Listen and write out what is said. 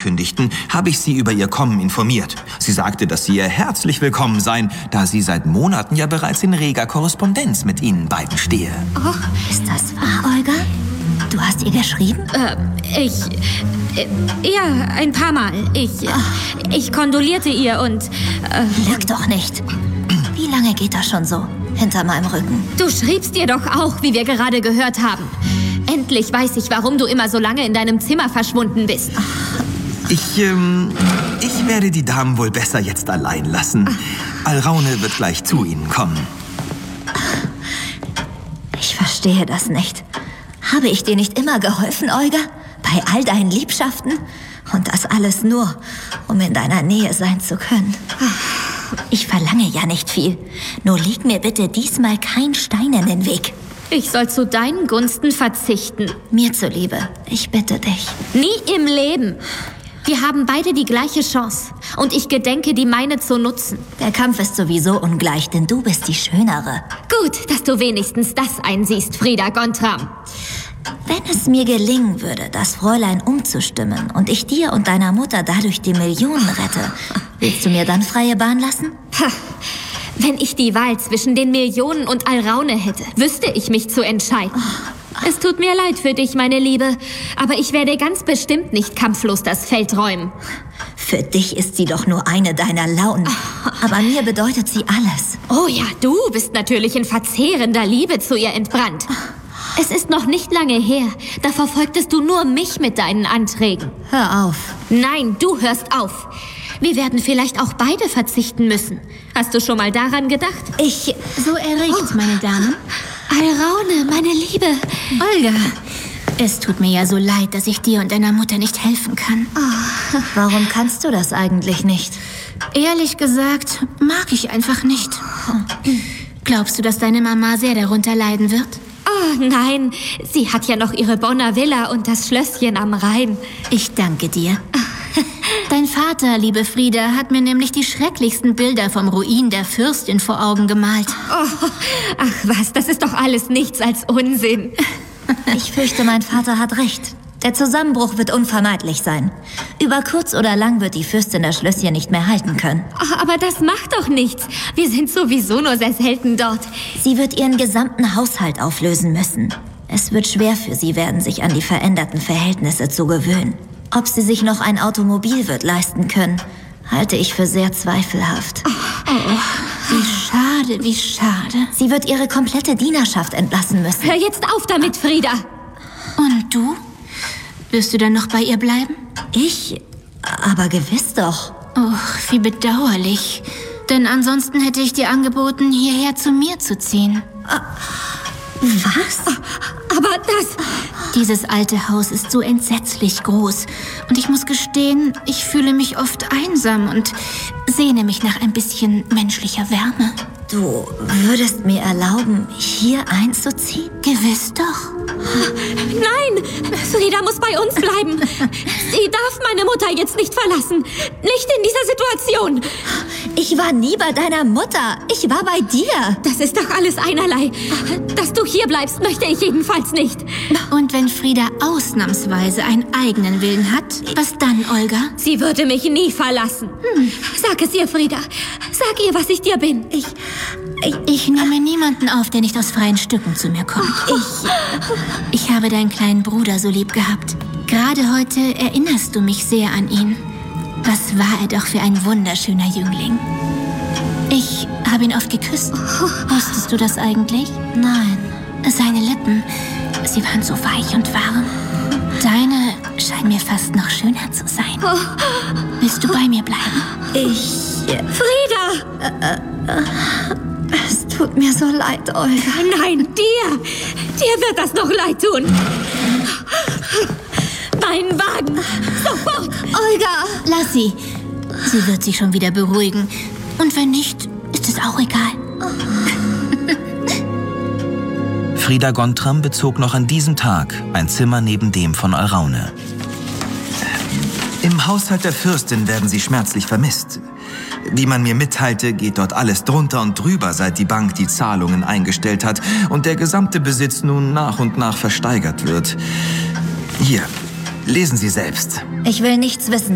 ankündigten, habe ich sie über ihr Kommen informiert. Sie sagte, dass sie ihr herzlich willkommen seien, da sie seit Monaten ja bereits in reger Korrespondenz mit ihnen beiden stehe. Oh, ist das wahr, Olga? Du hast ihr geschrieben? Ja, ein paar Mal. Ich kondolierte ihr und... Lüg doch nicht. Wie lange geht das schon so? Hinter meinem Rücken. Du schriebst ihr doch auch, wie wir gerade gehört haben. Endlich weiß ich, warum du immer so lange in deinem Zimmer verschwunden bist. Ich werde die Damen wohl besser jetzt allein lassen. Alraune wird gleich zu Ihnen kommen. Ich verstehe das nicht. Habe ich dir nicht immer geholfen, Olga? Bei all deinen Liebschaften? Und das alles nur, um in deiner Nähe sein zu können. Ich verlange ja nicht viel. Nur leg mir bitte diesmal kein Stein in den Weg. Ich soll zu deinen Gunsten verzichten. Mir zuliebe, ich bitte dich. Nie im Leben. Wir haben beide die gleiche Chance. Und ich gedenke, die meine zu nutzen. Der Kampf ist sowieso ungleich, denn du bist die Schönere. Gut, dass du wenigstens das einsiehst, Frida Gontram. Wenn es mir gelingen würde, das Fräulein umzustimmen und ich dir und deiner Mutter dadurch die Millionen rette, willst du mir dann freie Bahn lassen? Wenn ich die Wahl zwischen den Millionen und Alraune hätte, wüsste ich mich zu entscheiden. Es tut mir leid für dich, meine Liebe, aber ich werde ganz bestimmt nicht kampflos das Feld räumen. Für dich ist sie doch nur eine deiner Launen, aber mir bedeutet sie alles. Oh ja, du bist natürlich in verzehrender Liebe zu ihr entbrannt. Es ist noch nicht lange her, da verfolgtest du nur mich mit deinen Anträgen. Hör auf. Nein, du hörst auf. Wir werden vielleicht auch beide verzichten müssen. Hast du schon mal daran gedacht? So erregt, meine Damen. Alraune, meine Liebe. Olga, es tut mir ja so leid, dass ich dir und deiner Mutter nicht helfen kann. Warum kannst du das eigentlich nicht? Ehrlich gesagt, mag ich einfach nicht. Glaubst du, dass deine Mama sehr darunter leiden wird? Oh nein, sie hat ja noch ihre Bonner Villa und das Schlösschen am Rhein. Ich danke dir. Dein Vater, liebe Frida, hat mir nämlich die schrecklichsten Bilder vom Ruin der Fürstin vor Augen gemalt. Oh, ach was, das ist doch alles nichts als Unsinn. Ich fürchte, mein Vater hat recht. Der Zusammenbruch wird unvermeidlich sein. Über kurz oder lang wird die Fürstin das Schlösschen nicht mehr halten können. Oh, aber das macht doch nichts. Wir sind sowieso nur sehr selten dort. Sie wird ihren gesamten Haushalt auflösen müssen. Es wird schwer für sie werden, sich an die veränderten Verhältnisse zu gewöhnen. Ob sie sich noch ein Automobil wird leisten können, halte ich für sehr zweifelhaft. Wie schade, wie schade. Sie wird ihre komplette Dienerschaft entlassen müssen. Hör jetzt auf damit, Frida. Und du? Wirst du dann noch bei ihr bleiben? Ich? Aber gewiss doch. Och, wie bedauerlich. Denn ansonsten hätte ich dir angeboten, hierher zu mir zu ziehen. Was? Aber das... Dieses alte Haus ist so entsetzlich groß. Und ich muss gestehen, ich fühle mich oft einsam und sehne mich nach ein bisschen menschlicher Wärme. Du würdest mir erlauben, hier einzuziehen? Gewiss doch. Nein, Frida muss bei uns bleiben. Sie darf meine Mutter jetzt nicht verlassen. Nicht in dieser Situation. Ich war nie bei deiner Mutter. Ich war bei dir. Das ist doch alles einerlei. Dass du hier bleibst, möchte ich jedenfalls nicht. Und wenn Frida ausnahmsweise einen eigenen Willen hat, was dann, Olga? Sie würde mich nie verlassen. Sag es ihr, Frida. Sag ihr, was ich dir bin. Ich nehme niemanden auf, der nicht aus freien Stücken zu mir kommt. Ich habe deinen kleinen Bruder so lieb gehabt. Gerade heute erinnerst du mich sehr an ihn. Was war er doch für ein wunderschöner Jüngling. Ich habe ihn oft geküsst. Wusstest du das eigentlich? Nein. Seine Lippen, sie waren so weich und warm. Deine scheinen mir fast noch schöner zu sein. Willst du bei mir bleiben? Frida! Es tut mir so leid, Olga. Nein, dir! Dir wird das noch leid tun. Meinen Wagen! Sofort! Olga! Lass sie. Sie wird sich schon wieder beruhigen. Und wenn nicht, ist es auch egal. Frida Gontram bezog noch an diesem Tag ein Zimmer neben dem von Alraune. Im Haushalt der Fürstin werden sie schmerzlich vermisst. Wie man mir mitteilte, geht dort alles drunter und drüber, seit die Bank die Zahlungen eingestellt hat und der gesamte Besitz nun nach und nach versteigert wird. Hier, lesen Sie selbst. Ich will nichts wissen.